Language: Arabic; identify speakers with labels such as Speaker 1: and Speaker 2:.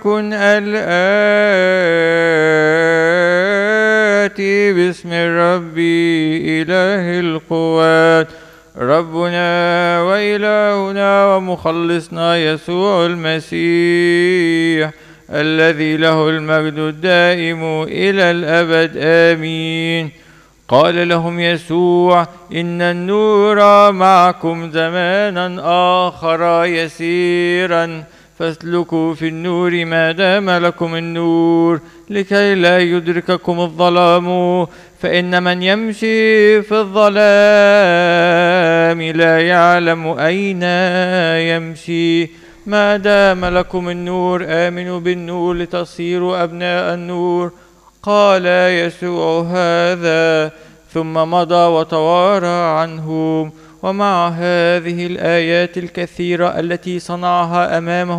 Speaker 1: وليكن الآتي باسم ربي إله القوات ربنا وإلهنا ومخلصنا يسوع المسيح الذي له المجد الدائم إلى الأبد آمين. قال لهم يسوع: إن النور معكم زمانا آخر يسيرا، فاسلكوا في النور ما دام لكم النور، لكي لا يدرككم الظلام، فإن من يمشي في الظلام لا يعلم أين يمشي. ما دام لكم النور آمنوا بالنور لتصيروا أبناء النور. قال يسوع هذا ثم مضى وتوارى عنهم. ومع هذه الآيات الكثيرة التي صنعها أمامهم